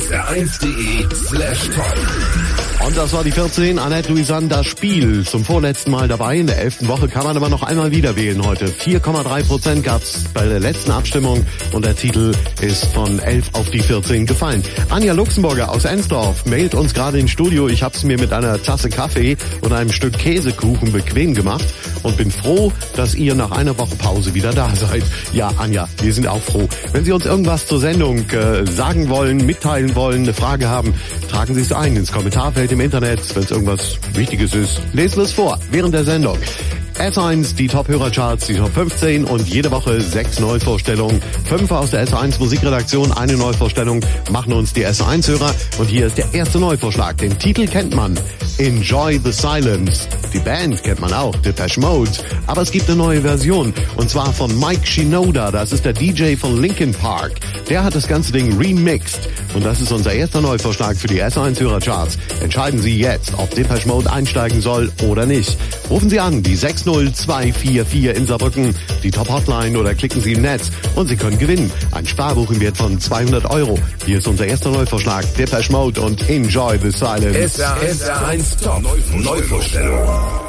sr1.de/top. Und das war die 14, Annette Louisanne, das Spiel. Zum vorletzten Mal dabei. In der 11. Woche kann man aber noch einmal wieder wählen heute. 4,3% gab's bei der letzten Abstimmung und der Titel ist von 11 auf die 14 gefallen. Anja Luxemburger aus Ensdorf mailt uns gerade ins Studio. Ich habe es mir mit einer Tasse Kaffee und einem Stück Käsekuchen bequem gemacht und bin froh, dass ihr nach einer Woche Pause wieder da seid. Ja, Anja, wir sind auch froh. Wenn Sie uns irgendwas zur Sendung sagen wollen, mitteilen wollen, eine Frage haben, tragen Sie es ein ins Kommentarfeld im Internet. Wenn es irgendwas Wichtiges ist, lesen wir es vor während der Sendung. S1, die Top-Hörercharts, die Top 15 und jede Woche 6 Neuvorstellungen. 5 aus der S1 Musikredaktion, eine Neuvorstellung machen uns die S1-Hörer. Und hier ist der erste Neuvorschlag. Den Titel kennt man. Enjoy the Silence. Die Band kennt man auch, Depeche Mode. Aber es gibt eine neue Version. Und zwar von Mike Shinoda. Das ist der DJ von Linkin Park. Der hat das ganze Ding remixed. Und das ist unser erster Neuvorschlag für die S1-Hörercharts. Entscheiden Sie jetzt, ob Depeche Mode einsteigen soll oder nicht. Rufen Sie an, die 60244 in Saarbrücken, die Top-Hotline oder klicken Sie im Netz und Sie können gewinnen. Ein Sparbuch im Wert von 200 €. Hier ist unser erster Neuvorschlag, Depeche Mode und Enjoy the Silence. SR1 Top Neuvorstellung.